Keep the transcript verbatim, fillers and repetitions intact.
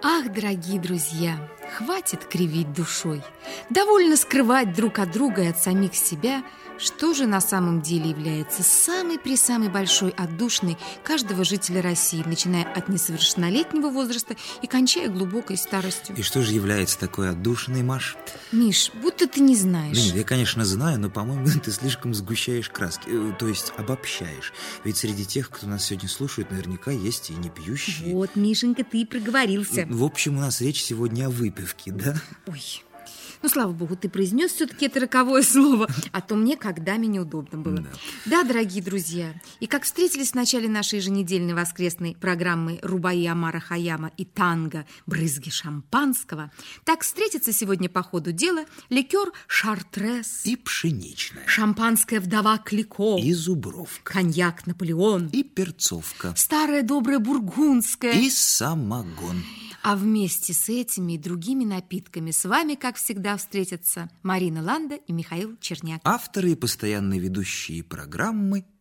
Ах, дорогие друзья, хватит кривить душой. Довольно скрывать друг от друга и от самих себя, что же на самом деле является самой-пресамой большой отдушиной каждого жителя России, начиная от несовершеннолетнего возраста и кончая глубокой старостью. И что же является такой отдушиной, Маш? Миш, будто ты не знаешь. Да нет, я, конечно, знаю, но, по-моему, ты слишком сгущаешь краски, то есть обобщаешь. Ведь среди тех, кто нас сегодня слушает, наверняка есть и не пьющие. Вот, Мишенька, ты и проговорился. В общем, у нас речь сегодня о выпивке, да? Ой, ну, слава богу, ты произнес все-таки это роковое слово, а то мне когда-то неудобно было. Да. да, дорогие друзья, и как встретились в начале нашей еженедельной воскресной программы Рубаи Омара Хайяма и танго «Брызги шампанского», так встретятся сегодня по ходу дела ликер «Шартрез» и пшеничная, шампанское «Вдова Клико» и зубровка, коньяк «Наполеон» и перцовка, старая добрая бургундская и самогон. А вместе с этими и другими напитками с вами, как всегда, встретятся Марина Ланда и Михаил Черняк. Авторы и постоянные ведущие программы